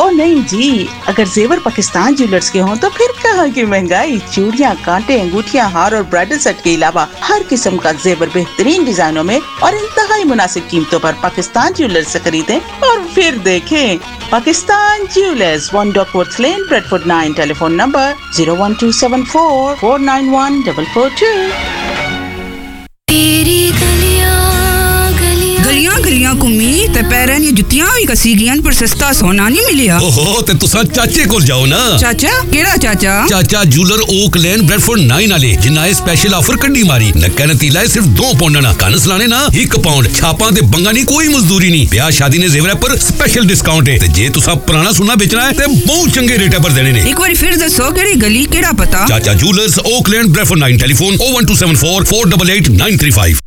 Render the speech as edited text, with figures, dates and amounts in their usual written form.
ओ नहीं जी, अगर जेवर पाकिस्तान ज्वेलर्स के हों तो फिर कहाँ की महंगाई। चूड़ियाँ, कांटे, अंगूठियाँ, हार और ब्राइडल सेट के अलावा हर किस्म का जेवर बेहतरीन डिजाइनों में और इंतहाई मुनासिब कीमतों पर पाकिस्तान ज्वेलर्स से खरीदें और फिर देखें। Pakistan jewellers, 1 Duckworth Lane, Bradford 9, telephone number 01274491442। गलियां घुमी ते पैरां दी जुत्तियां भी कसी गईयां पर सस्ता सोना नहीं मिलिया। ओहो ते तुसा चाचे कोल जाओ ना। चाचा केड़ा चाचा? चाचा जूलर ओक लेन ब्रेडफोर्ड 9 वाले जिन्ना स्पेशल ऑफर कड्डी मारी। नक्का नतीला सिर्फ 2 पाउंड ना, कन सलाने ना 1 पाउंड। छापां ते बंगा नहीं, कोई मजदूरी नहीं। ब्याह शादी ने जेवर पर स्पेशल डिस्काउंट है ते जे तुसा पुराना सोना बेचना है ते बहुत चंगे रेट पर देने ने। एक बार फिर दसो केड़ी गली केड़ा पता? चाचा जूलर्स ओक लेन ब्रेडफोर्ड 9, टेलीफोन 01274 488 935।